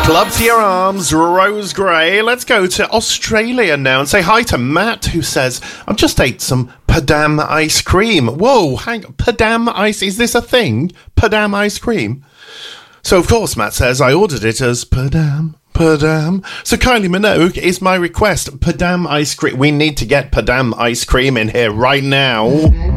Club to your arms, Rose Gray. Let's go to Australia now and say hi to Matt, who says, I've just ate some Padam ice cream. Whoa, hang on, Padam ice, is this a thing? Padam ice cream? So, of course, Matt says, I ordered it as Padam. So, Kylie Minogue is my request. Padam ice cream. We need to get Padam ice cream in here right now.